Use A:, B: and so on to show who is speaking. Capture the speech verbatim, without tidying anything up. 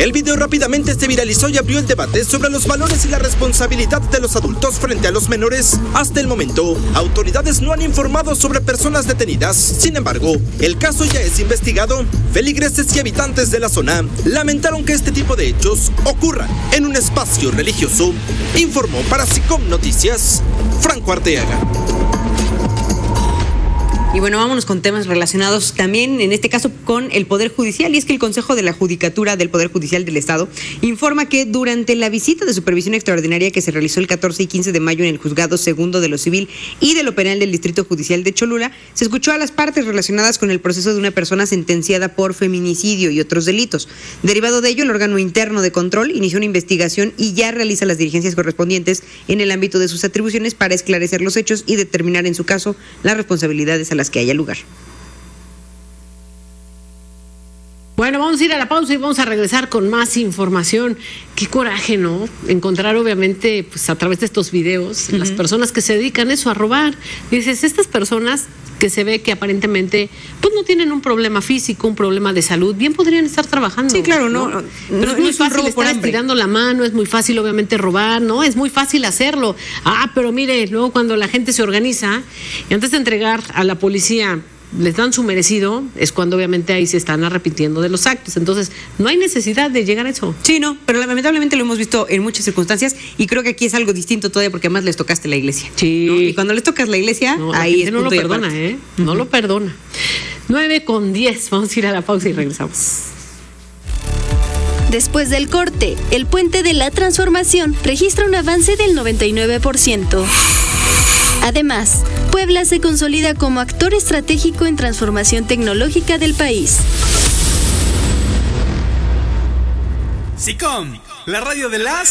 A: El video rápidamente se viralizó y abrió el debate sobre los valores y la responsabilidad de los adultos frente a los menores. Hasta el momento, autoridades no han informado sobre personas detenidas. Sin embargo, el caso ya es investigado. Feligreses y habitantes de la zona lamentaron que este tipo de hechos ocurran en un espacio religioso. Informó para SICOM Noticias, Franco Arteaga.
B: Y bueno, vámonos con temas relacionados también, en este caso, con el Poder Judicial. Y es que el Consejo de la Judicatura del Poder Judicial del Estado informa que durante la visita de supervisión extraordinaria que se realizó el catorce y quince de mayo en el Juzgado Segundo de lo Civil y de lo Penal del Distrito Judicial de Cholula, se escuchó a las partes relacionadas con el proceso de una persona sentenciada por feminicidio y otros delitos. Derivado de ello, el órgano interno de control inició una investigación y ya realiza las diligencias correspondientes en el ámbito de sus atribuciones para esclarecer los hechos y determinar, en su caso, las responsabilidades a las que haya lugar.
C: Bueno, vamos a ir a la pausa y vamos a regresar con más información. Qué coraje, ¿no? Encontrar, obviamente, pues a través de estos videos, uh-huh. las personas que se dedican eso, a robar. Dices, estas personas que se ve que aparentemente pues no tienen un problema físico, un problema de salud, bien podrían estar trabajando.
B: Sí, claro, no. no,
C: no Pero
B: no
C: es muy
B: es
C: fácil estar estirando la mano, es muy fácil, obviamente, robar, ¿no? Es muy fácil hacerlo. Ah, pero mire, luego cuando la gente se organiza y antes de entregar a la policía les dan su merecido, es cuando obviamente ahí se están arrepintiendo de los actos. Entonces, no hay necesidad de llegar a eso.
B: Sí, no, pero lamentablemente lo hemos visto en muchas circunstancias y creo que aquí es algo distinto todavía porque además les tocaste la iglesia.
C: Sí.
B: ¿No? Y cuando les tocas la iglesia,
C: no,
B: ahí
C: la
B: es
C: no lo
B: punto
C: perdona, ¿eh? No uh-huh. lo perdona. nueve con diez, vamos a ir a la pausa y regresamos.
D: Después del corte, el puente de la transformación registra un avance del noventa y nueve por ciento. Además, Puebla se consolida como actor estratégico en transformación tecnológica del país.
E: SICOM, la radio de las